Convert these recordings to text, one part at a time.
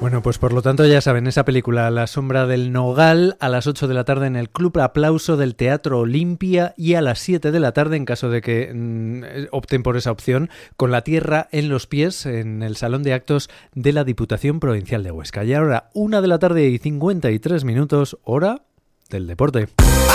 Bueno, pues por lo tanto ya saben, esa película La sombra del Nogal a las 8 de la tarde en el Club Aplauso del Teatro Olimpia y a las 7 de la tarde, en caso de que opten por esa opción, Con la tierra en los pies en el Salón de Actos de la Diputación Provincial de Huesca. Y ahora 1 de la tarde y 53 minutos, hora del deporte.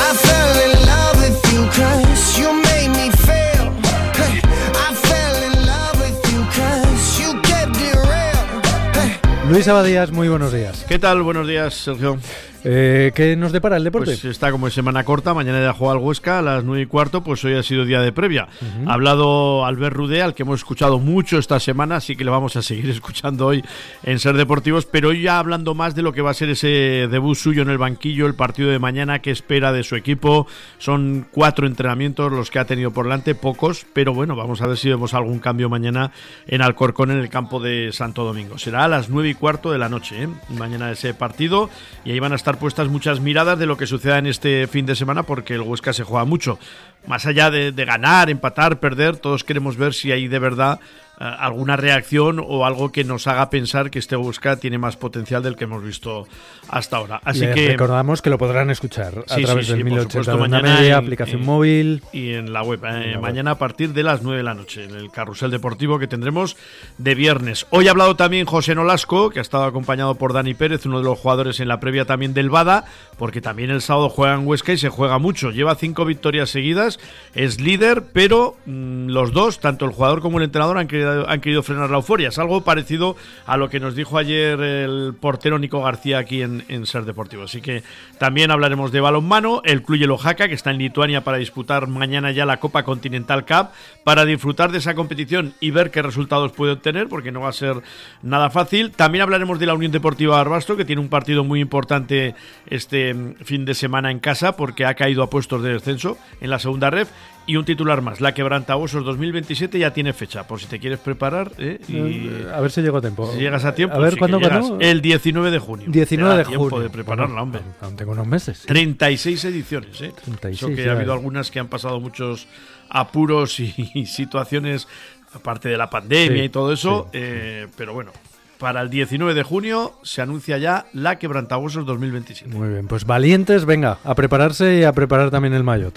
Luis Abadías, muy buenos días. ¿Qué tal? Buenos días, Sergio. ¿Qué nos depara el deporte? Pues está como semana corta, mañana ya juega el Huesca a las 9:15, pues hoy ha sido día de previa. Ha hablado Albert Rudé, al que hemos escuchado mucho esta semana, así que le vamos a seguir escuchando hoy en Ser Deportivos, pero hoy ya hablando más de lo que va a ser ese debut suyo en el banquillo, el partido de mañana, qué espera de su equipo. Son 4 entrenamientos los que ha tenido por delante, pocos, pero bueno, vamos a ver si vemos algún cambio mañana en Alcorcón, en el campo de Santo Domingo. Será a las 9:15 de la noche, mañana ese partido, y ahí van a estar puestas muchas miradas de lo que suceda en este fin de semana, porque el Huesca se juega mucho. Más allá de ganar, empatar, perder, todos queremos ver si hay de verdad alguna reacción o algo que nos haga pensar que este Huesca tiene más potencial del que hemos visto hasta ahora. Así que recordamos que lo podrán escuchar a través del 1080 de mañana media, aplicación móvil y en la web. Mañana a partir de las 9 de la noche en el carrusel deportivo que tendremos de viernes. Hoy ha hablado también José Nolasco, que ha estado acompañado por Dani Pérez, uno de los jugadores en la previa también del Bada, porque también el sábado juega en Huesca y se juega mucho. Lleva 5 victorias seguidas, es líder, pero los dos, tanto el jugador como el entrenador, han querido frenar la euforia. Es algo parecido a lo que nos dijo ayer el portero Nico García aquí en Ser Deportivo. Así que también hablaremos de balonmano. El Cluj Oaxaca, que está en Lituania para disputar mañana ya la Copa Continental Cup, para disfrutar de esa competición y ver qué resultados puede obtener, porque no va a ser nada fácil. También hablaremos de la Unión Deportiva Barbastro, que tiene un partido muy importante este fin de semana en casa, porque ha caído a puestos de descenso en la segunda ref. Y un titular más, la Quebrantahuesos 2027 ya tiene fecha, por si te quieres preparar. Y a ver si llego a tiempo. Si llegas a tiempo, a ver, sí, ¿cuándo? El 19 de junio. 19 de junio. Tiempo de prepararla, hombre. Aún tengo unos meses. ¿Sí? 36 ediciones, 36, eso que ha habido algunas que han pasado muchos apuros y situaciones, aparte de la pandemia y todo eso, pero bueno. Para el 19 de junio se anuncia ya la Quebrantahuesos 2027. Muy bien, pues valientes, venga, a prepararse y a preparar también el maillot.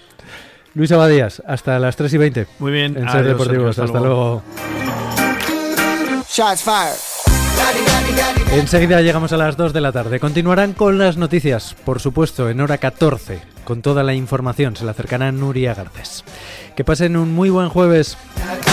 Luis Abadías, hasta las 3:20. Muy bien, en Ser Deportivos. Hasta luego. Shots fired. Enseguida llegamos a las 2 de la tarde. Continuarán con las noticias, por supuesto, en hora 14. Con toda la información se la acercará Nuria Garcés. Que pasen un muy buen jueves.